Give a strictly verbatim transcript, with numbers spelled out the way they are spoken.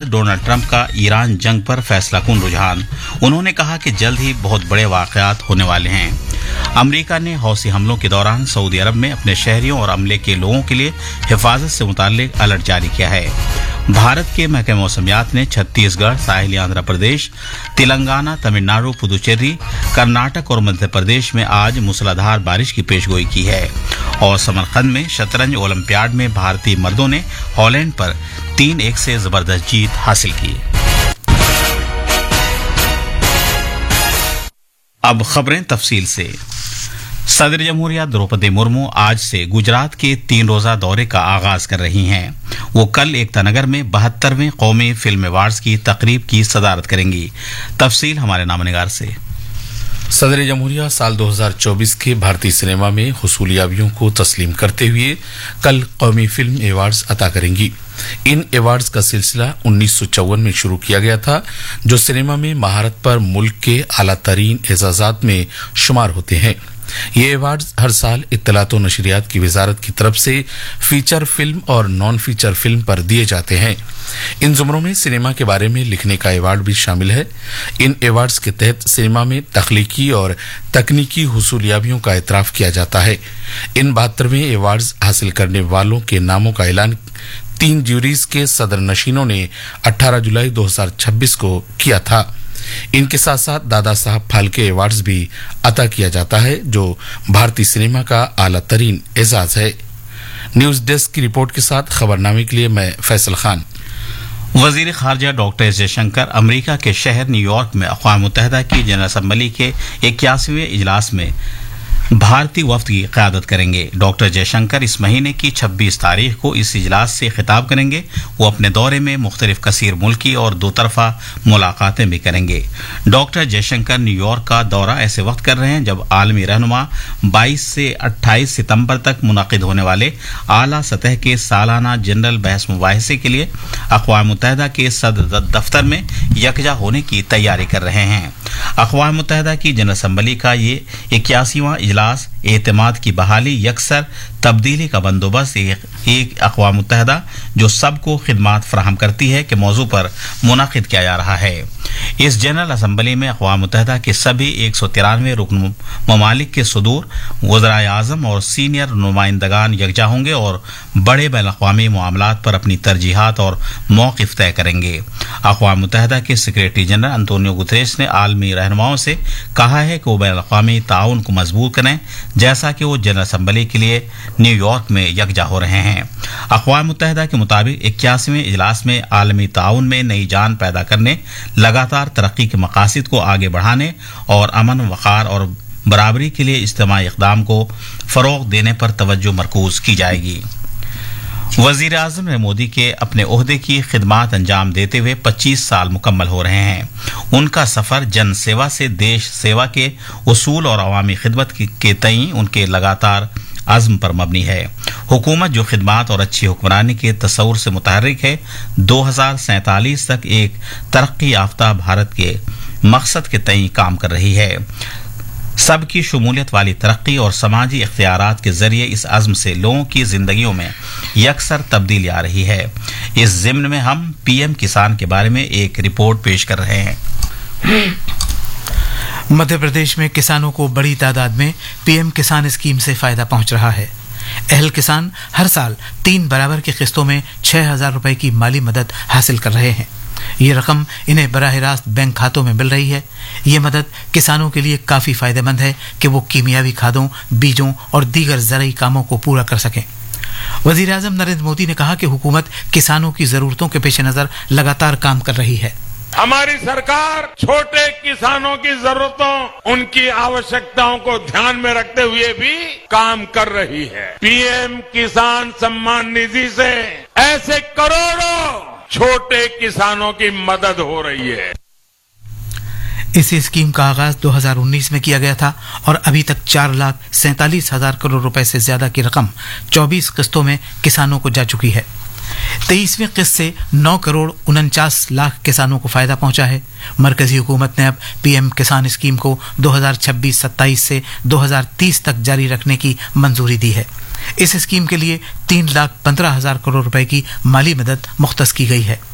Donald Trump का Iran जंग पर फैसलाकुन रुझान। उन्होंने कहा कि जल्द ही बहुत बड़े वाकयात होने वाले हैं। अमेरिका ने हौसी हमलों के दौरान सऊदी अरब में अपने शहरियों और अमले के लोगों के लिए हिफाजत से मुताल्लिक अलर्ट जारी किया है। भारत के महकमे मौसमियात ने छत्तीसगढ़, साहिली आंध्र प्रदेश, तेलंगाना, तमिलनाडु, पुदुचेरी, कर्नाटक और मध्य प्रदेश में आज मूसलाधार बारिश की पेशगोई की है। और समरकंद में शतरंज ओलंपियाड में भारतीय मर्दों ने हॉलैंड पर तीन एक से जबरदस्त जीत हासिल की। अब खबरें तफसील से। सदर जमहूरिया द्रौपदी मुर्मू आज से गुजरात के तीन रोजा दौरे का आगाज कर रही हैं। वो कल एकता नगर में बहत्तरवें कौमी फिल्म अवार्ड्स की तकरीब की सदारत करेंगी। तफसील हमारे नामनिगार से। सदर जमहूरिया साल दो हज़ार चौबीस के भारतीय सिनेमा में हुसूलियाबियों को तस्लीम करते हुए कल कौमी फिल्म अवार्ड्स अता करेंगी। इन अवार्ड्स का सिलसिला उन्नीस सौ चौवन में शुरू किया गया था, जो सिनेमा में महारत पर मुल्क के आला तरीन एजाजात में शुमार होते हैं। ये अवार्ड्स हर साल इत्तलात और नशरियात की वजारत की तरफ से फीचर फिल्म और नॉन फीचर फिल्म पर दिए जाते हैं। इन जुमरों में सिनेमा के बारे में लिखने का अवार्ड भी शामिल है। इन अवार्ड्स के तहत सिनेमा में तख्लीकी और तकनीकी हुसूलियाबियों का एतराफ किया जाता है। इन बहत्तरवें अवार्ड्स हासिल करने वालों के नामों का ऐलान तीन ज्यूरीज के सदर नशीनों ने अठारह जुलाई दो हज़ार छब्बीस को किया था। इनके साथ साथ दादा साहब फाल्के अवार्ड्स भी अता किया जाता है, जो भारतीय सिनेमा का आला तरीन एजाज है। न्यूज डेस्क की रिपोर्ट के साथ खबरनामे के लिए मैं फैसल खान। वजीर खारजा डॉक्टर एस जयशंकर अमेरिका के शहर न्यूयॉर्क में अक़वाम मुत्तहिदा की जनरल असम्बली के इक्यासीवें इजलास में भारतीय वफ्द की क़यादत करेंगे। डॉक्टर जयशंकर इस महीने की छब्बीस तारीख को इस इजलास से खिताब करेंगे। वो अपने दौरे में मुख्तलिफ कसीर मुल्की और दो तरफा मुलाकातें भी करेंगे। डॉक्टर जयशंकर न्यूयॉर्क का दौरा ऐसे वक्त कर रहे हैं जब आलमी रहनुमा बाईस से अट्ठाईस सितंबर तक मुनक़िद होने वाले आला सतह के सालाना जनरल बहस मुबाहिसे के लिए अक़वाम मुत्तहिदा के सदर दफ्तर में यकजा होने की तैयारी कर रहे हैं। अक़वाम मुत्तहिदा की जनरल असम्बली का ये इक्यासीवां इजलास एतमाद की बहाली, यकसर तब्दीली का बंदोबस्त एक, एक अक़वाम मुत्तहिदा जो सबको खिदमात फराहम करती है के मौजू पर मुनाकिद किया जा रहा है। इस जनरल असम्बली में अक़वाम मुत्तहिदा के सभी एक सौ तिरानवे रुकन ममालिक के सदूर, वज़राए आज़म और सीनियर नुमाइंदगान यकजा होंगे और बड़े बैन अक़वामी मामलात पर अपनी तरजीहात और मौक़िफ़ तय करेंगे। अक़वाम मुत्तहिदा के सेक्रेटरी जनरल अंतोनियो गुतरेस ने आलमी रहनुमाओं से कहा है कि वो बैन अक़वामी ताउन को मजबूत करें, जैसा कि वो जनरल असम्बली के लिए न्यूयॉर्क में यकजा हो रहे हैं। अक़वाम मुत्तहिदा के मुताबिक इक्यासीवें इजलास में आलमी ताउन में नई जान पैदा करने, लगातार तरक्की के मकासद को आगे बढ़ाने और अमन, वक़ार और बराबरी के लिए इज्तिमाई इक़दाम को फ़रोग़ देने पर तवज्जो मरकूज़ की जाएगी। वज़ीर आज़म नरेंद्र मोदी के अपने ओहदे की खिदमात अंजाम देते हुए पच्चीस साल मुकम्मल हो रहे हैं। उनका सफ़र जन सेवा से देश सेवा के उसूल और अवामी खिदमत के तई उनके लगातार आज़म पर मबनी है। हुकूमत जो खिदमात और अच्छी हुक्मरानी के तसव्वुर से मुतहर्रिक है, दो हज़ार सैंतालीस तक एक तरक्की याफ्ता भारत के मकसद के तई काम कर रही है। सबकी शमूलियत वाली तरक्की और समाजी इख्तियारात के जरिए इस अज़्म से लोगों की जिंदगियों में यकसर तब्दीली आ रही है। इस ज़िम्न में हम पीएम किसान के बारे में एक रिपोर्ट पेश कर रहे हैं। मध्य प्रदेश में किसानों को बड़ी तादाद में पीएम किसान स्कीम से फायदा पहुंच रहा है। अहल किसान हर साल तीन बराबर की किस्तों में छह हजार रुपए की माली मदद हासिल कर रहे हैं। ये रकम इन्हें बराह रास्त बैंक खातों में मिल रही है। ये मदद किसानों के लिए काफ़ी फायदेमंद है कि वो कीमियावी खादों, बीजों और दीगर ज़रूरी कामों को पूरा कर सकें। वज़ीर आज़म नरेंद्र मोदी ने कहा कि हुकूमत किसानों की ज़रूरतों के पेश नज़र लगातार काम कर रही है। हमारी सरकार छोटे किसानों की जरूरतों, उनकी आवश्यकताओं को ध्यान में रखते हुए भी काम कर रही है। पीएम किसान सम्मान निधि से ऐसे करोड़ों छोटे किसानों की मदद हो रही है। इस स्कीम का आगाज दो हज़ार उन्नीस में किया गया था और अभी तक चार लाख सैंतालीस हजार करोड़ रुपए से ज्यादा की रकम चौबीस किस्तों में किसानों को जा चुकी है। तेईसवीं किस्त से नौ करोड़ उनचास लाख किसानों को फायदा पहुंचा है। मरकजी हुकूमत ने अब पीएम किसान स्कीम को दो हज़ार छब्बीस सत्ताईस से दो हज़ार तीस तक जारी रखने की मंजूरी दी है। इस स्कीम के लिए तीन लाख पंद्रह हजार करोड़ रुपए की माली मदद मुख्तस की गई है।